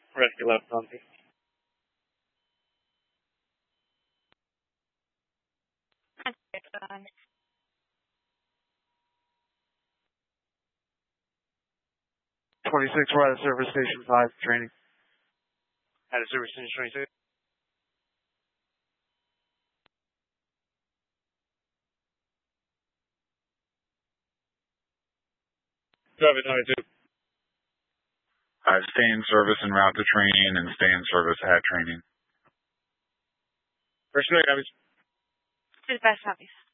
Rescue left on me. On. 26, we're at a service station 5 training. At a service station 26. Traffic 92. Stay in service en route to training and stay in service at training. First grade, To the best, obvious.